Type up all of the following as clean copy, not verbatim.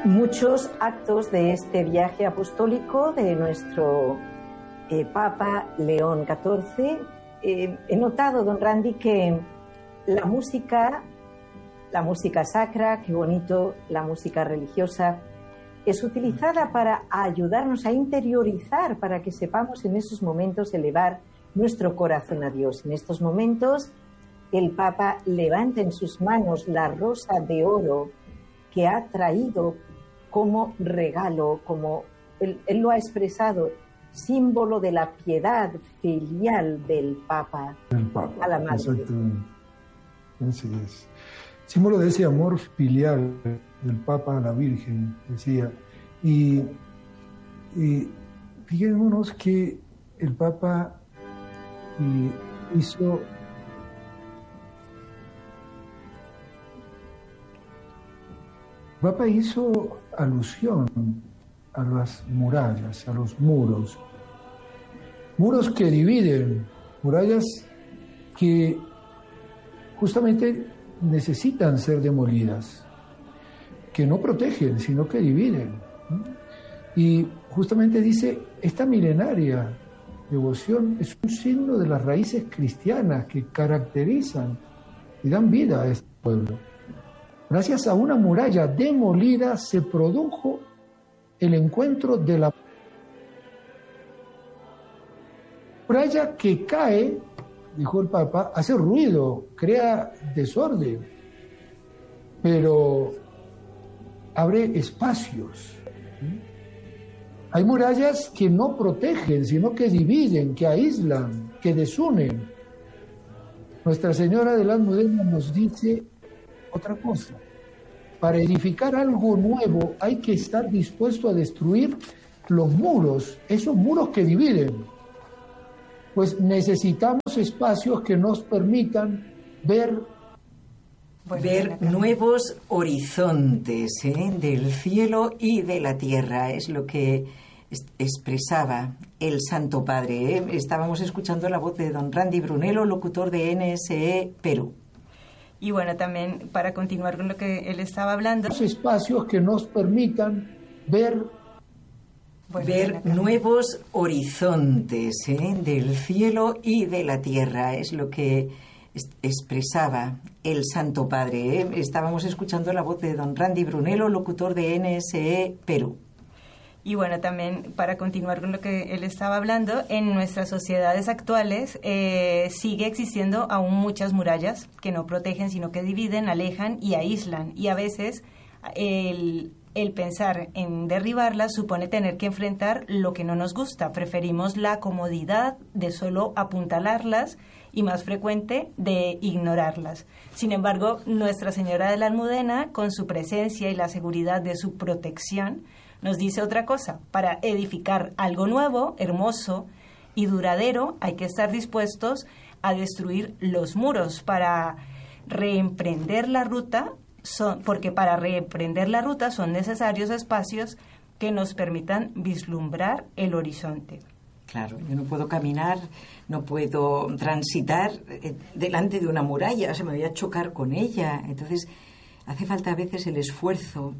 Muchos actos de este viaje apostólico de nuestro Papa León XIV, he notado, don Randy, que la música sacra, qué bonito, la música religiosa, es utilizada para ayudarnos a interiorizar, para que sepamos en esos momentos elevar nuestro corazón a Dios. En estos momentos, el Papa levanta en sus manos la rosa de oro que ha traído como regalo, como él lo ha expresado, símbolo de la piedad filial del Papa a la Madre. Exactamente. Así es. Símbolo de ese amor filial del Papa a la Virgen, decía. Y fijémonos que el Papa hizo alusión a las murallas, a los muros que dividen, murallas que justamente necesitan ser demolidas, que no protegen, sino que dividen. Y justamente dice, esta milenaria devoción es un signo de las raíces cristianas que caracterizan y dan vida a este pueblo. Gracias a una muralla demolida se produjo el encuentro de la muralla que cae, dijo el Papa, hace ruido, crea desorden, pero abre espacios. Hay murallas que no protegen, sino que dividen, que aíslan, que desunen. Nuestra Señora de la Almudena nos dice otra cosa. Para edificar algo nuevo hay que estar dispuesto a destruir los muros, esos muros que dividen. Pues necesitamos espacios que nos permitan ver nuevos horizontes del cielo y de la tierra. Es lo que expresaba el Santo Padre. Estábamos escuchando la voz de don Randy Brunello, locutor de NSE Perú. Y bueno, también para continuar con lo que él estaba hablando, los espacios que nos permitan ver nuevos horizontes del cielo y de la tierra. Es lo que expresaba el Santo Padre. Estábamos escuchando la voz de don Randy Brunello, locutor de NSE Perú. Y bueno, también para continuar con lo que él estaba hablando, en nuestras sociedades actuales sigue existiendo aún muchas murallas que no protegen, sino que dividen, alejan y aíslan. Y a veces el pensar en derribarlas supone tener que enfrentar lo que no nos gusta. Preferimos la comodidad de solo apuntalarlas y, más frecuente, de ignorarlas. Sin embargo, Nuestra Señora de la Almudena, con su presencia y la seguridad de su protección, nos dice otra cosa. Para edificar algo nuevo, hermoso y duradero, hay que estar dispuestos a destruir los muros para reemprender la ruta, porque para reemprender la ruta son necesarios espacios que nos permitan vislumbrar el horizonte. Claro, yo no puedo caminar, no puedo transitar delante de una muralla, se me voy a chocar con ella. Entonces, hace falta a veces el esfuerzo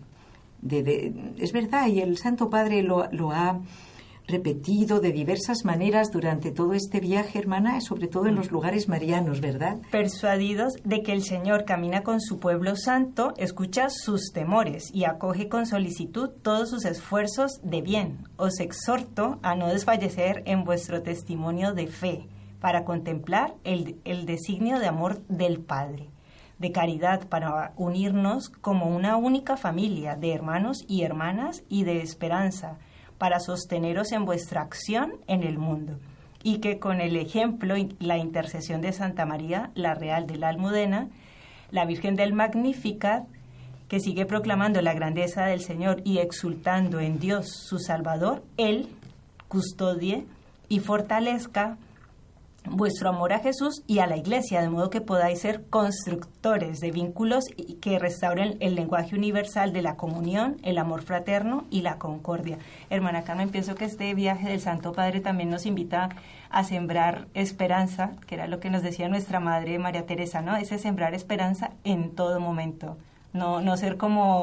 es verdad, y el Santo Padre lo ha repetido de diversas maneras durante todo este viaje, hermana, sobre todo en los lugares marianos, ¿verdad? Persuadidos de que el Señor camina con su pueblo santo, escucha sus temores y acoge con solicitud todos sus esfuerzos de bien. Os exhorto a no desfallecer en vuestro testimonio de fe, para contemplar el designio de amor del Padre, de caridad, para unirnos como una única familia de hermanos y hermanas, y de esperanza, para sosteneros en vuestra acción en el mundo, y que con el ejemplo y la intercesión de Santa María, la Real de la Almudena, la Virgen del Magnificat, que sigue proclamando la grandeza del Señor y exultando en Dios su Salvador, Él custodie y fortalezca vuestro amor a Jesús y a la Iglesia, de modo que podáis ser constructores de vínculos que restauren el lenguaje universal de la comunión, el amor fraterno y la concordia. Hermana Carmen, pienso que este viaje del Santo Padre también nos invita a sembrar esperanza, que era lo que nos decía nuestra Madre María Teresa, ¿no? Ese sembrar esperanza en todo momento. No ser como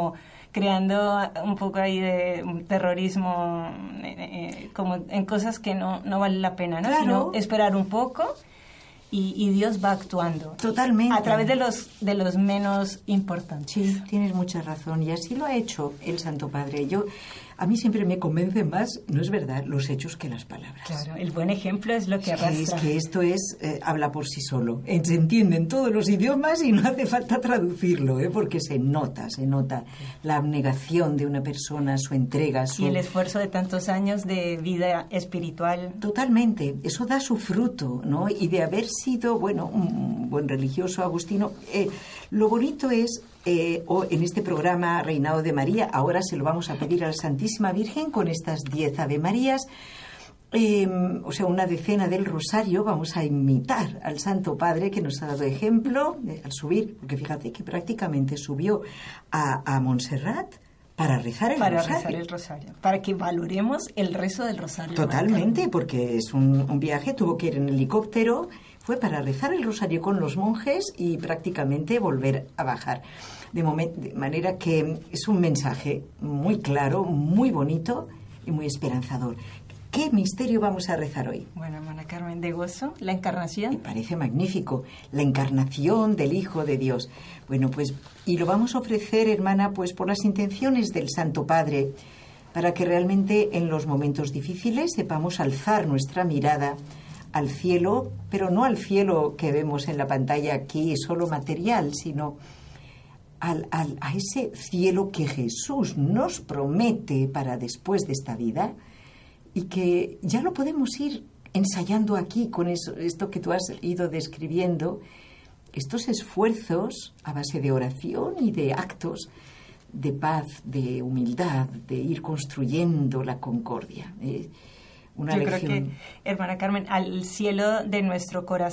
creando un poco ahí de terrorismo, como en cosas que no vale la pena, ¿no? Claro. Sino esperar un poco y Dios va actuando. Totalmente. A través de los menos importantes. Sí, tienes mucha razón, y así lo ha hecho el Santo Padre. A mí siempre me convence más, no es verdad, los hechos que las palabras. Claro, el buen ejemplo es lo que arrastra. Es que esto habla por sí solo. Se entiende en todos los idiomas y no hace falta traducirlo, porque se nota la abnegación de una persona, su entrega. Y el esfuerzo de tantos años de vida espiritual. Totalmente, eso da su fruto, ¿no? Y de haber sido, un buen religioso agustino, lo bonito es, en este programa Reinado de María, ahora se lo vamos a pedir a la Santísima Virgen con estas 10 Ave Marías, una decena del Rosario. Vamos a imitar al Santo Padre, que nos ha dado ejemplo al subir, porque fíjate que prácticamente subió a Montserrat para rezar el Rosario. Para que valoremos el rezo del Rosario. Totalmente, porque es un viaje, tuvo que ir en helicóptero, fue para rezar el Rosario con los monjes y prácticamente volver a bajar. De manera que es un mensaje muy claro, muy bonito y muy esperanzador. ¿Qué misterio vamos a rezar hoy? Bueno, hermana Carmen, de gozo, la encarnación. Me parece magnífico, la encarnación del Hijo de Dios. Bueno, pues, y lo vamos a ofrecer, hermana, pues por las intenciones del Santo Padre, para que realmente en los momentos difíciles sepamos alzar nuestra mirada al cielo, pero no al cielo que vemos en la pantalla aquí, solo material, sino a ese cielo que Jesús nos promete para después de esta vida, y que ya lo podemos ir ensayando aquí con esto que tú has ido describiendo, estos esfuerzos a base de oración y de actos de paz, de humildad, de ir construyendo la concordia. Yo creo que, hermana Carmen, al cielo de nuestro corazón